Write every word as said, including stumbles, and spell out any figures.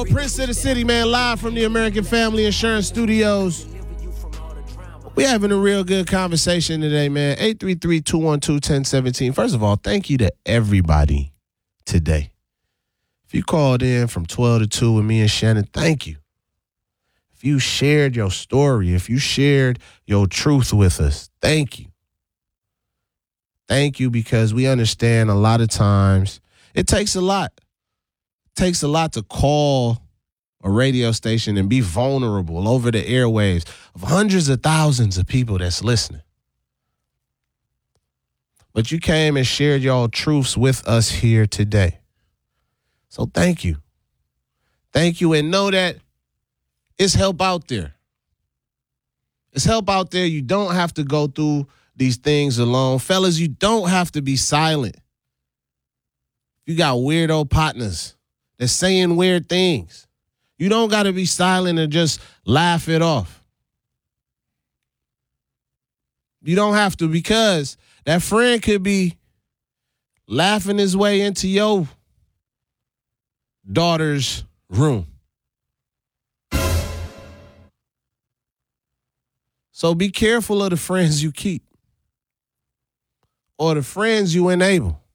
Prince of the City, man, live from the American Family Insurance Studios. We're having a real good conversation today, man. eight three three, two one two, one zero one seven. First of all, thank you to everybody today. If you called in from twelve to two with me and Shannon, thank you. If you shared your story, if you shared your truth with us, thank you. Thank you, because we understand a lot of times it takes a lot. It takes a lot to call a radio station and be vulnerable over the airwaves of hundreds of thousands of people that's listening. But you came and shared your truths with us here today. So thank you. Thank you, and know that it's help out there. It's help out there. You don't have to go through these things alone. Fellas, you don't have to be silent. You got weirdo partners that's saying weird things. You don't got to be silent and just laugh it off. You don't have to, because that friend could be laughing his way into your daughter's room. So be careful of the friends you keep or the friends you enable.